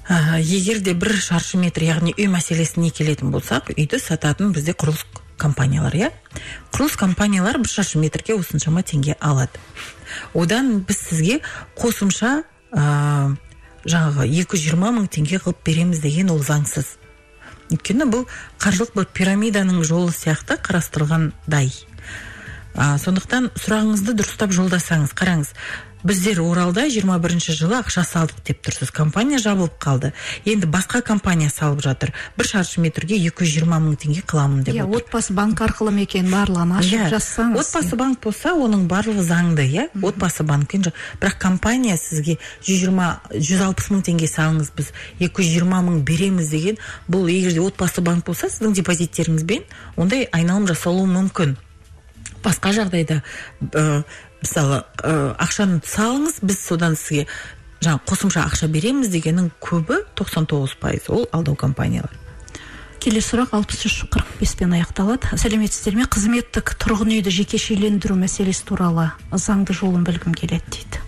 Егер де 1 шаршы метр, яғни үй мәселесіне келетін болсақ, үйді сататын бізде құрылыс компаниялар, құрылыс компаниялар 1 шаршы метрге осыншама теңге алады. Одан біз сізге қосымша жаңағы 220 мың теңге қылып береміз деген ол заңсыз. Өйткені бұл қаржылық бір пирамиданың жолы сияқты қарастырылғандай. Сондықтан сұрағыңызды дұрыстап жолдасаңыз, қараңыз. Біздер Оралда 21 жылы ақша салдық деп тұрсыз. Компания жабылып қалды. Енді басқа компания салып жатыр. 1 шаршы метрге 220 мың теңге қыламын деп отыр. Отбасы банк арқылы мекен барлығын ашып жазсаңыз. Отбасы банк болса, оның барлығы заңды, Отбасы банкпен. Бірақ компания сізге 160 мың теңге салыңыз, біз 220 мың береміз деген, бұл егерде отбасы банк болса, сіздің депозиттеріңізбен ондай айналым жасалуы мүмкін. Басқа жағдайда мысалы, ақшаны салыңыз, біз содан сізге қосымша ақша береміз дегеннің көбі 99% ол алдау компаниялар. Келесі сұрақ 63-45-пен аяқталады. Сәлеметсіздер ме? Қызметтік тұрғын үйді жекешелендіру мәселесі туралы заңды жолын білгім келеді дейді.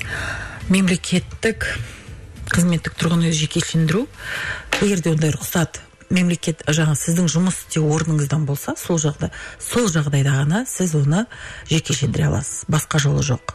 Мемлекеттік қызметтік тұрғын үйді жекешелендіру, егерде ондай рұқсат мемлекет сіздің жұмыс істеу орныңыздан болса, сол жағдайда ғана сіз оны жекешелендіре аласыз. Басқа жолы жоқ.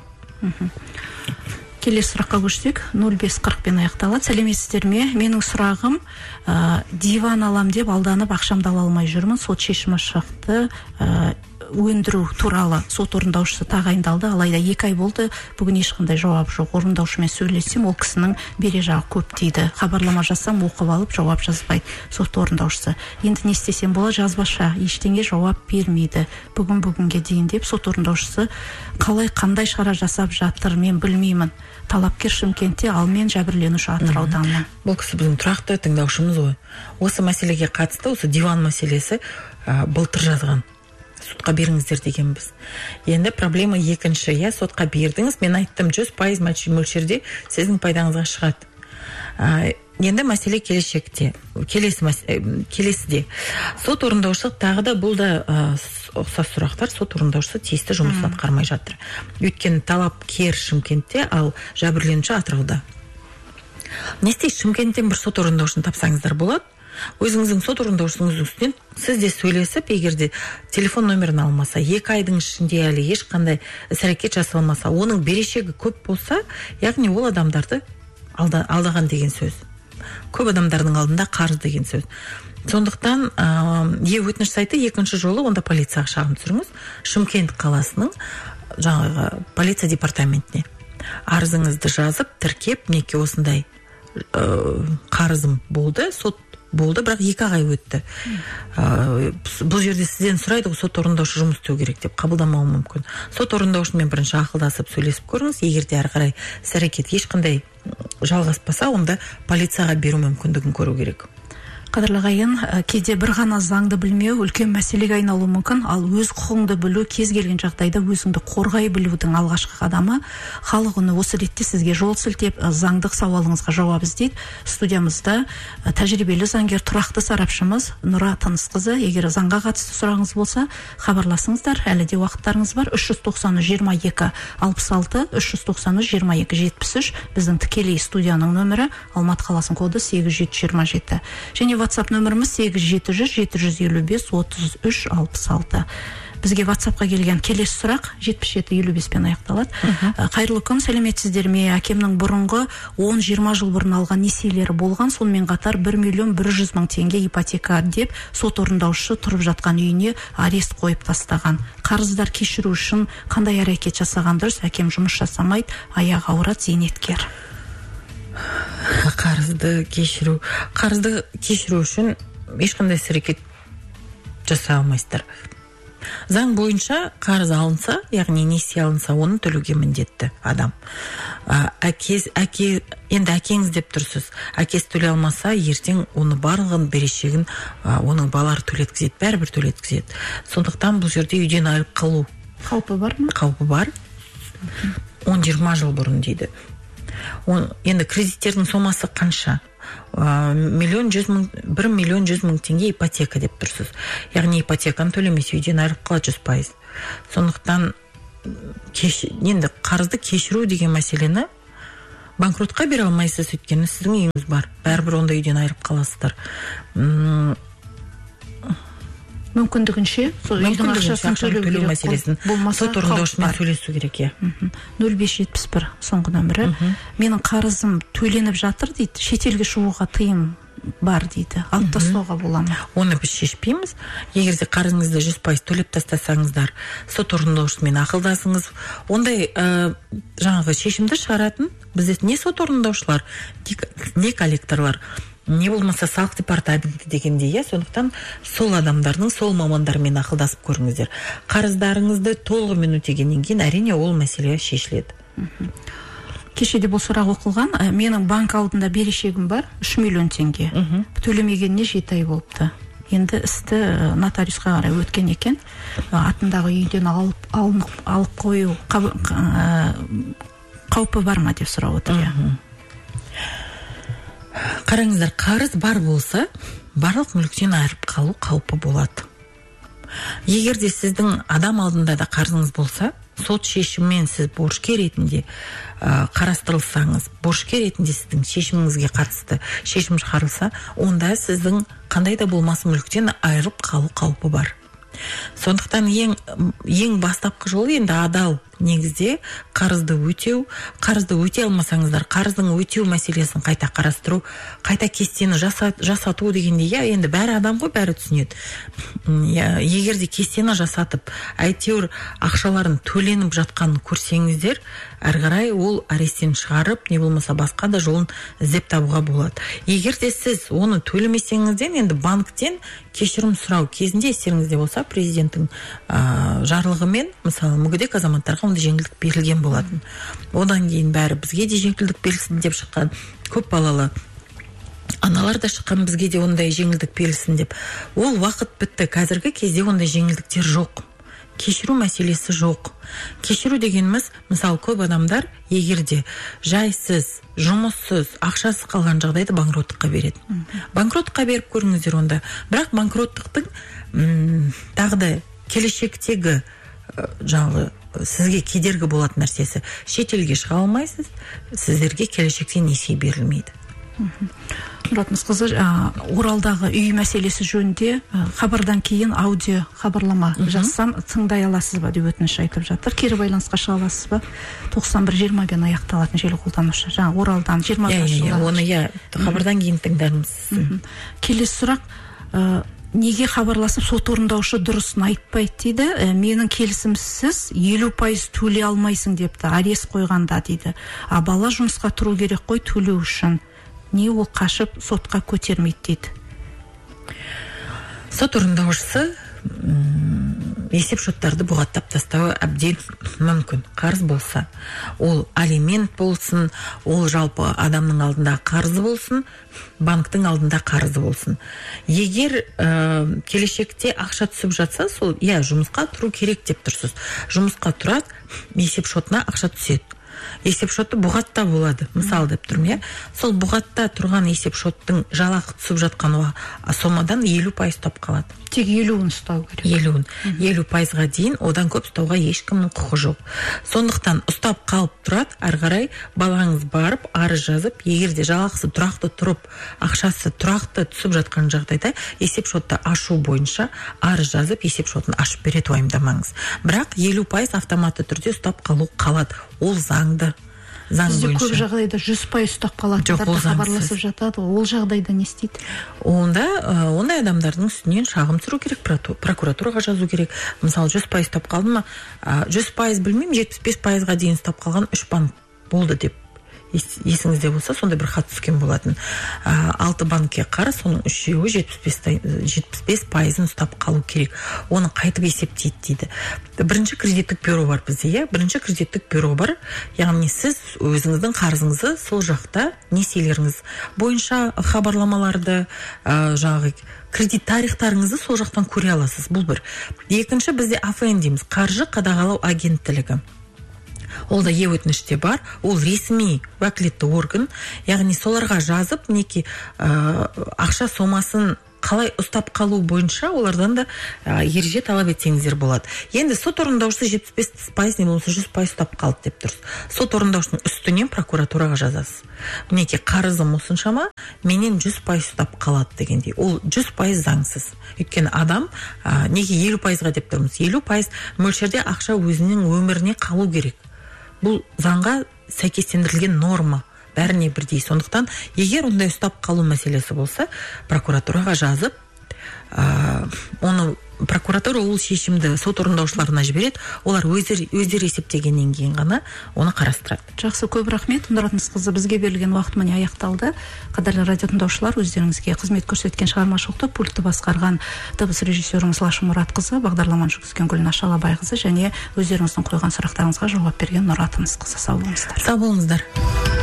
Келесі сұраққа көшсек, 0540-пен аяқталады. Сәлеметсіздер ме? Менің сұрағым, диван алам деп алданып ақшамды ала алмай жүрмін. Сот шешімі шықты. Өндіру туралы сот орындаушысы тағайындалды, алайда 2 ай болды, бүгін ешқандай жауап жоқ. Орындаушымен сөйлессем, ол кісінің бере жағы көп дейді. Хабарлама жасам, оқып алып жауап жазбайды сот орындаушысы. Енді не істесем болады, жазбаша, ештеңе жауап бермейді. Бүгінге дейін деп сот орындаушысы қандай шара жасап жатыр, мен білмеймін. Талапкер Шымкентте, ал мен жәбірленуші Атырауданмын. Бұл кісі біздің тұрақты тыңдаушымыз ғой. Осы мәселеге қатысты, осы диван мәселесі былтыр жазған. Сотқа беріңіздер дегенбіз. Енді проблема екінші, сотқа бердіңіз, мен айттым 100% мөлшерде сіздің пайдаңызға шығады. Енді мәселе келешекте, келесіде. Сот орындаушысы тағы да бұл да ұқсас сұрақтар, сот орындаушысы тиісті жұмысын атқармай жатыр. Өйткені талапкер Шымкентте, ал жәбірленуші Атырауда. Не істейсіз, Шымкенттен бір сот орындаушыны тапсаңыздар болады. Өзіңіздің сот орындаушыңыздың үстінен сіз де сөйлесіп, егерде телефон номерін алмаса, 2 айдың ішінде әлі ешқандай іс-әрекет жасалмаса, оның берешегі көп болса, яғни ол адамдарды алдаған деген сөз. Көп адамдардың алдында қарыз деген сөз. Сондықтан өтініш сайты 2-ші жолы онда полицияға шағым түсіріңіз. Шымкент қаласының жаңағы полиция департаментіне арызыңызды жазып, тіркеп, неке осындай қарызым болды, сот болды, бірақ 2 ай өтті. Бұл жерде сізден сұрайды, сот орындаушы жұмыс істеу керек деп қабылдамауы мүмкін. Сот орындаушымен бірінші ақылдасып сөйлесіп көріңіз, егерде әрі қарай іс-әрекет ешқандай жалғаспаса, онда полицияға беру мүмкіндігін көру керек. Қадірлі ағайын, кейде бір ғана заңды білмеу үлкен мәселеге айналуы мүмкін, ал өз құқыңды білу кез келген жағдайда өзіңді қорғай білудің алғашқы қадамы. Халық үні осы ретте сізге жол сілтеп, заңдық сауалыңызға жауап іздейді. Студиямызда тәжірибелі заңгер, тұрақты сарапшымыз Нұра Тынысқызы. Егер заңға қатысты сұрағыңыз болса, хабарласыңыздар. Әлі де уақыттарыңыз бар. 390-22-66, 390-22-73 біздің тікелей студияның нөмірі, Алматы қаласының коды 8727. Және WhatsApp нөміріміз 8700-755-33-66. Бізге WhatsAppқа келген келесі сұрақ 77-55-пен аяқталады. Қайырлы күн, сәлеметсіздер ме? Әкемнің бұрынғы 10-20 жыл бұрын алған несиелері болған, сонымен қатар 1.100.000 теңге ипотека деп сот орындаушы тұрып жатқан үйіне арест қойып тастаған. Қарыздар кешіру үшін қандай әрекет жасаған дұрыс? Әкем жұмыс жасамайды, аяғы ауырады, зейнеткер. Қарызды кешіру үшін ешқандай әрекет жасай алмайсыздар. Заң бойынша қарыз алынса, яғни несие алынса, оны төлеуге міндетті адам. Енді әкеңіз деп тұрсыз. Әкесі төлей алмаса, ертең оны барлығын берешегін оның балалары төлеткізеді, бәрібір төлеткізеді. Сондықтан бұл жерде үйден айырылып қалу қаупі бар ма? Қаупі бар. 10-20 жыл бұрын дейді. Енді кредиттердің сомасы қанша? 1.100.000 теңге ипотека деп тұрсыз. Яғни ипотеканы төлемесе үйден айырылып қалады 100%. Сондықтан енді қарызды кешіру деген мәселені банкротқа бере алмайсыз, өйткені сіздің үйіңіз бар, бәрібір онда үйден айырып қаласыздар. Мүмкіндігінше үйдің ақшасын төлеу мәселесін сот орындаушымен сөйлесу керек. 0571 соңғы нөмірі. Менің қарызым төленіп жатыр дейді, шетелге шығуға тыйым бар дейді. Алып тастауға бола ма? Оны біз шешпейміз. Егер де қарызыңызды 100% төлеп тастасаңыздар, сот орындаушымен ақылдасыңыз. Ондай жаңағы шешімді шығаратын бізде не сот орындаушылар, не коллекторлар, не болмаса салық департаменті дегенде, сондықтан сол адамдардың, сол мамандармен ақылдасып көріңіздер. Қарыздарыңызды толығымен өтегеннен кейін әрине ол мәселе шешіледі. Кешеде бұл сұрақ оқылған, менің банк алдында берешегім бар, 3 миллион теңге. Төлемегеніне 7 ай болыпты. Енді істі нотариусқа қарай өткен екен. Атындағы үйден алып қою қаупі бар ма деп сұрап отыр. Қараңыздар, қарыз бар болса, барлық мүліктен айырып қалу қаупі болады. Егер де сіздің адам алдында да қарызыңыз болса, сот шешіммен сіз борышкер ретінде қарастырылсаңыз, борышкер ретінде сіздің шешіміңізге қатысты шешім шығарылса, онда сіздің қандай да болмасын мүліктен айырып қалу қаупі бар. Сондықтан ең бастапқы жолы енді адал негізде қарызды өтей алмасаңыздар, қарыздың өтеу мәселесін қайта қарастыру, қайта кестені жасату дегенде, енді бәрі адам ғой, бәрі түсінеді. Егер де кестені жасатып, әйтеуір ақшаларын төленіп жатқанын көрсеңіздер, әрі қарай ол аресттен шығарып, не болмаса басқа да жолын іздеп табуға болады. Егер де сіз оны төлемесеңізден, енді банктен кешірім сұрау кезінде, естеріңізде болса, президенттің жарлығымен, мысалы, мүгедек азаматтарға онда жеңілдік берілген болатын. Одан кейін бәрі бізге де жеңілдік берілсін деп шыққан, көп балалы аналар да шыққан, бізге де ондай жеңілдік берілсін деп. Ол уақыт бітті. Қазіргі кезде ондай жеңілдіктер жоқ. Кешіру мәселесі жоқ. Кешіру дегеніміз, мысалы, көп адамдар егерде жайсыз, жұмыссыз, ақшасы қалған жағдайда банкроттыққа береді. Банкроттыққа беріп көріңіздер онда. Бірақ банкроттықтың тағы да келешектегі жаңағы сізге кедергі болатын нәрсесі, шетелге шыға алмайсыз, сіздерге келешекте несие берілмейді. Мұрат Мысқызы, Оралдағы үй мәселесі жөнінде хабардан кейін аудио хабарлама жазсам, тыңдай аласыз ба деп өтініш айтып жатыр. Кері байланысқа шыға аласыз ба? 91-20-бен аяқталатын желі қолданушы. Жаңа Оралдан 20 жылға. Оны хабардан кейін тыңдармыз. Келесі сұрақ, неге хабарласып сот орындаушы дұрысын айтпайды дейді. Менің келісімсіз 50% төлей алмайсың депті, арест қойғанда дейді. Бала жұмысқа тұру керек қой төлеу үшін. Не ол қашып сотқа көтермейді дейді. Сот орындаушысы есеп шоттарды бұғаттап тастауы әбден мүмкін. Қарыз болса, ол алимент болсын, ол жалпы адамның алдында қарызы болсын, банктың алдында қарызы болсын. Егер келешекте ақша түсіп жатса, сол жұмысқа тұру керек деп тұрсыз. Жұмысқа тұрады, есеп шотына ақша түседі. Есеп шоты бұғатта болады, мысал деп тұрмын, сол бұғатта тұрған есеп шоттың жалақы түсіп жатқан сомадан 50% ұстап қалады. Тек 50-ін ұстау керек. 50%-ға дейін одан көп ұстауға ешкімнің құқы жоқ. Сондықтан ұстап қалып тұрады, әрі қарай балаңыз барып, арыз жазып, егер де жалақысы тұрақты тұрып, ақшасы тұрақты түсіп жатқан жағдайда есеп шотты ашу бойынша арыз жазып, есеп шотын ашып береді, уайымдамаңыз. Бірақ 50% автоматты түрде ұстап қалу қалады. Ол заңды. Бізде көп жағдайда 100% ұстап қалады, хабарласып жатады. Ол жағдайда не істейді? Ондай адамдардың үстінен шағым түсіру керек, прокуратураға жазу керек. Мысалы, 100% ұстап қалды ма, 100% білмеймін, 75%-ға дейін ұстап қалған 3 банк болды деп. Есіңізде болса, сонда бір хат түскен болатын. 6 банкке қарыз, соның 3-еуі 75%-ын ұстап қалу керек. Оны қайтып есептейді дейді. Бірінші кредиттік бюро бар бізде, бірінші кредиттік бюро бар. Яғни сіз өзіңіздің қарызыңызды сол жақта несиелеріңіз бойынша хабарламаларды, жаңағы кредит тарихтарыңызды сол жақтан көре аласыз. Бұл бір. Екінші, бізде АФН дейміз, қаржы қадағалау агенттілігі. Ол да өтініште бар, ол ресми уәкілетті орган, яғни соларға жазып, неке ақша сомасын қалай ұстап қалу бойынша олардан да ереже талап етсеңіздер болады. Енді сот орындаушысы 75% не болмаса 100% ұстап қалды деп тұрсыз. Сот орындаушының үстінен прокуратураға жазасыз. Мінекей қарызым осыншама, менен 100% ұстап қалады дегендей. Ол 100% заңсыз. Өйткені адам неге 50%-ға деп тұрмыз? 50% мөлшерде ақша өзінің өміріне қалу керек. Бұл заңға сәйкестендірілген норма. Бәріне бірдей. Сондықтан, егер ондай ұстап қалу мәселесі болса, прокуратураға жазып, оны прокуратура ол шешімді сот орындаушыларына жібереді, олар өздері есептегеннен кейін ғана оны қарастырады. Жақсы, көп рахмет. Нұрат Мысқызы, бізге берілген уақыт міне аяқталды. Қадірлі радио тыңдаушылар, өздеріңізге қызмет көрсеткен шығармашылықты пультті басқарған дыбыс режиссеріміз Лашым Мұратқызы, бағдарламаны жүргізген Гүлнаш Алабайқызы және өздеріңіздің қойған сұрақтарыңызға жауап берген Нұрат Мысқызы. Сау болыңыздар. Сау болыңыздар.